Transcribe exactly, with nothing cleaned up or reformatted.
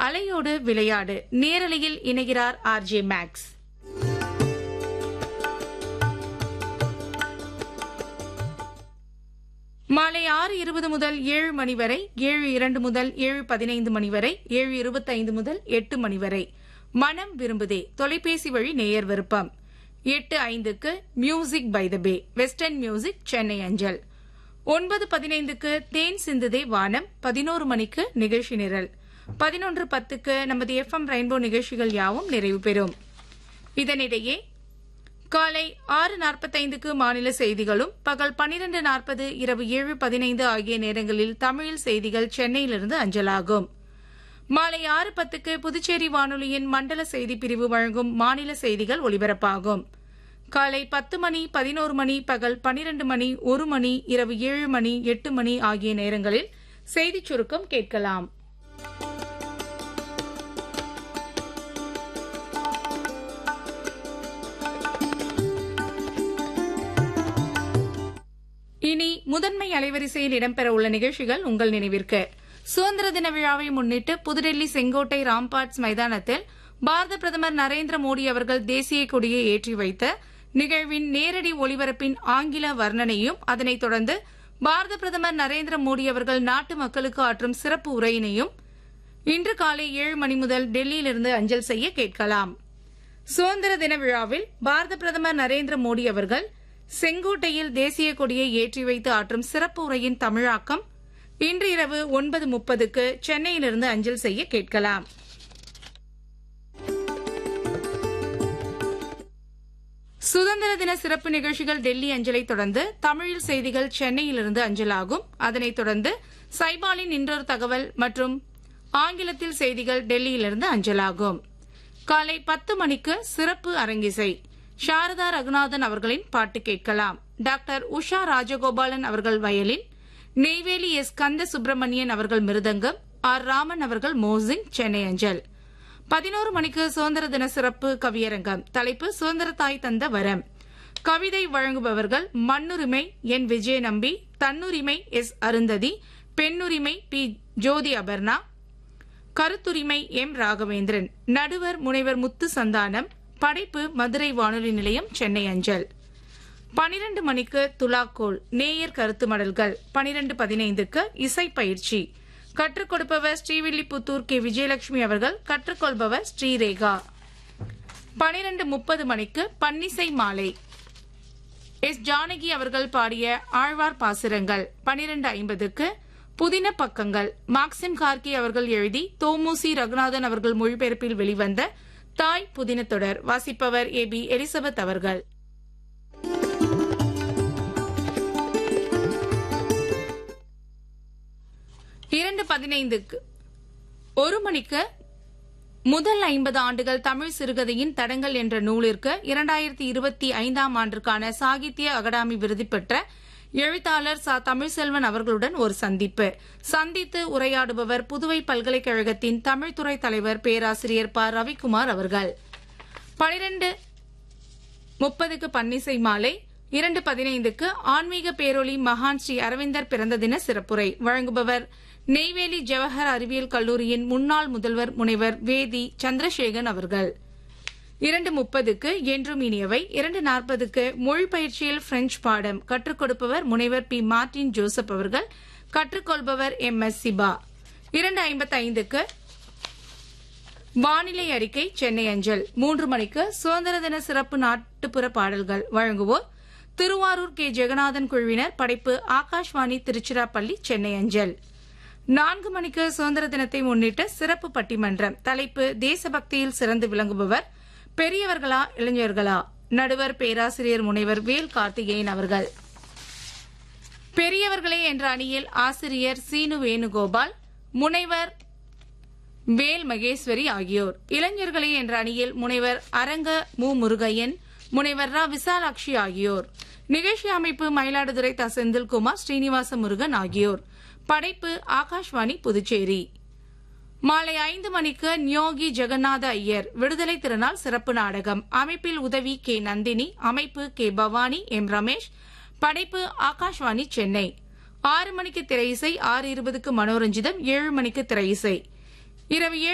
அலையோடு விளையாடு நேரலையில் இணைகிறார் ஆர் ஜே மேக்ஸ். மாலை ஆறு இருபது முதல் ஏழு மணி வரை, ஏழு இரண்டு முதல் ஏழு பதினைந்து மணி வரை, ஏழு இருபத்தைந்து முதல் எட்டு மணி வரை மனம் விரும்புதே தொலைபேசி வழி நேயர் விருப்பம். எட்டு ஐந்துக்கு music by the pay western music Chennai அஞ்சல். ஒன்பது பதினைந்துக்கு தேன் சிந்துதே வானம். பதினோரு மணிக்கு நிகழ்ச்சி நிரல். பதினொன்று பத்துக்கு நமது எஃப் எம் ரெயின்போ நிகழ்ச்சிகள் யாவும் நிறைவு பெறும். இதனிடையே காலை ஆறு நாற்பத்தைந்துக்கு மாநில செய்திகளும், பகல் பனிரெண்டு நாற்பது, இரவு ஏழு பதினைந்து ஆகிய நேரங்களில் தமிழில் செய்திகள் சென்னையிலிருந்து அஞ்சலாகும். மாலை ஆறு பத்துக்கு புதுச்சேரி வானொலியின் மண்டல செய்தி பிரிவு வழங்கும் மாநில செய்திகள் ஒலிபரப்பாகும். காலை பத்து மணி, பதினோரு மணி, பகல் பனிரெண்டு மணி, ஒரு மணி, இரவு ஏழு மணி, எட்டு மணி ஆகிய நேரங்களில் செய்திச் சுருக்கம் கேட்கலாம். இனி முதன்மை அலைவரிசையில் இடம்பெற உள்ள நிகழ்ச்சிகள் உங்கள் நினைவிற்கு. சுதந்திர தின விழாவை முன்னிட்டு புதுடெல்லி செங்கோட்டை ராம்பாட்ஸ் மைதானத்தில் பாரத பிரதமர் நரேந்திர மோடி அவர்கள் தேசிய கொடியை ஏற்றி வைத்த நிகழ்வின் நேரடி ஒளிபரப்பின் ஆங்கில வர்ணனையும், அதனைத் தொடர்ந்து பாரத பிரதமர் நரேந்திர மோடி அவர்கள் நாட்டு மக்களுக்கு ஆற்றும் சிறப்பு உரையினையும் இன்று காலை ஏழு மணி முதல் டெல்லியிலிருந்து அஞ்சல் செய்ய கேட்கலாம். சுதந்திர தின விழாவில் பாரத பிரதமர் நரேந்திர மோடி அவர்கள் செங்கோட்டையில் தேசிய கொடியை ஏற்றி வைத்து ஆற்றும் சிறப்பு உரையின் தமிழாக்கம் இன்று இரவு ஒன்பது முப்பதுக்கு சென்னையிலிருந்து அஞ்சல் செய்ய கேட்கலாம். சுதந்திர தின சிறப்பு நிகழ்ச்சிகள் டெல்லி அஞ்சலை தொடர்ந்து தமிழில் செய்திகள் சென்னையிலிருந்து அஞ்சலாகும். அதனைத் தொடர்ந்து சைபாலின் இன்றொரு தகவல் மற்றும் ஆங்கிலத்தில் செய்திகள் டெல்லியிலிருந்து அஞ்சலாகும். காலை பத்து மணிக்கு சிறப்பு அரங்கிசை சாரதா ரகுநாதன் அவர்களின் பாட்டு கேட்கலாம். டாக்டர் உஷா ராஜகோபாலன் அவர்கள் வயலின், நெய்வேலி எஸ் கந்த சுப்பிரமணியன் அவர்கள் மிருதங்கம், ஆர் ராமன் அவர்கள் மோசின் சென்னை அஞ்சல். பதினோரு மணிக்கு சுதந்திர தின சிறப்பு கவியரங்கம். தலைப்பு சுதந்திர தாய் தந்த வரம். கவிதை வழங்குபவர்கள் மண்ணுரிமை என் விஜய நம்பி, தன்னுரிமை எஸ் அருந்ததி, பெண்ணுரிமை பி ஜோதி அபர்ணா, கருத்துரிமை எம் ராகவேந்திரன், நடுவர் முனைவர் முத்து சந்தானம். படைப்பு மதுரை வானொலி நிலையம் சென்னை அஞ்சல். பனிரண்டு மணிக்கு துலாக்கோல் நேயர் கருத்து மடல்கள். பனிரண்டு பதினைந்துக்கு இசை பயிற்சி. கற்றுக் கொடுப்பவர் ஸ்ரீவில்லிபுத்தூர் கே விஜயலட்சுமி அவர்கள், கற்றுக்கொள்பவர் ஸ்ரீரேகா. பனிரண்டு முப்பது மணிக்கு பன்னிசை மாலை எஸ் ஜானகி அவர்கள் பாடிய ஆழ்வார் பாசுரங்கள். பனிரண்டு ஐம்பதுக்கு புதின பக்கங்கள் மாக்சிம் கார்கி அவர்கள் எழுதி தோமுசி ரகுநாதன் அவர்கள் மொழிபெயர்ப்பில் வெளிவந்த தாய் புதின தொடர். வாசிப்பவர் ஏ பி எலிசபெத் அவர்கள். இரண்டு பதினைந்துக்கு ஒரு மணிக்கு முதல் ஐம்பது ஆண்டுகள் தமிழ் சிறுகதையின் தடங்கள் என்ற நூலிற்கு இரண்டாயிரத்தி இருபத்தி ஐந்தாம் ஆண்டிற்கான சாகித்ய அகாடமி விருது பெற்ற எழுத்தாளர் ச தமிழ்செல்வன் அவர்களுடன் ஒரு சந்திப்பு. சந்தித்து உரையாடுபவர் புதுவை பல்கலைக்கழகத்தின் தமிழ்துறை தலைவர் பேராசிரியர் ப ரவிக்குமார் அவர்கள். பனிரெண்டு முப்பதுக்கு பன்னிசை மாலை. இரண்டு பதினைந்துக்கு ஆன்மீக பேரொளி மகான் ஸ்ரீ அரவிந்தர் பிறந்த தின சிறப்புரை. வழங்குபவர் நெய்வேலி ஜவஹர் அறிவியல் கல்லூரியின் முன்னாள் முதல்வர் முனைவர் வேதி சந்திரசேகரன் அவர்கள். இரண்டு முப்பதுக்கு என்றும் இனியவை. இரண்டு நாற்பதுக்கு மொழி பயிற்சியில் பிரெஞ்சு பாடம். கற்றுக் கொடுப்பவர் முனைவர் பி மார்டின் ஜோசப் அவர்கள், கற்றுக்கொள்பவர் எம் எஸ் சிபா. இரண்டு ஐம்பத்தி ஐந்துக்கு வானிலை அறிக்கை சென்னை அஞ்சல். மூன்று மணிக்கு சுதந்திர தின சிறப்பு நாட்டுப்புற பாடல்கள். வழங்குவோர் திருவாரூர் கே ஜெகநாதன் குழுவினர். படைப்பு ஆகாஷ்வாணி திருச்சிராப்பள்ளி சென்னை அஞ்சல். நான்கு மணிக்கு சுதந்திர தினத்தை முன்னிட்டு சிறப்பு பட்டிமன்றம். தலைப்பு தேசபக்தியில் சிறந்து விளங்குபவர் பெரியவர்களா இளைஞர்களா. நடுவர் பேராசிரியர் முனைவர் வேல் கார்த்திகேயன் அவர்கள். பெரியவர்களே என்ற அணியில் ஆசிரியர் சீனு வேணுகோபால், முனைவர் வேல் மகேஸ்வரி ஆகியோர். இளைஞர்களே என்ற அணியில் முனைவர் அரங்க மு முருகையன், முனைவர் ரா விசாலாட்சி ஆகியோர். நிகழ்ச்சி அமைப்பு மயிலாடுதுறை த செந்தில்குமார், ஸ்ரீனிவாச முருகன் ஆகியோர். படைப்பு ஆகாஷ்வாணி புதுச்சேரி. மாலை ஐந்து மணிக்கு நியோகி ஜெகநாத ஐயர் விடுதலை திருநாள் சிறப்பு நாடகம். அமைப்பில் உதவி கே நந்தினி, அமைப்பு கே பவானி, எம் ரமேஷ். படைப்பு ஆகாஷ்வாணி சென்னை. ஆறு மணிக்கு திரை இசை, ஆறு இருபதுக்கு மனோரஞ்சிதம், ஏழு மணிக்கு திரை இசை. இரவு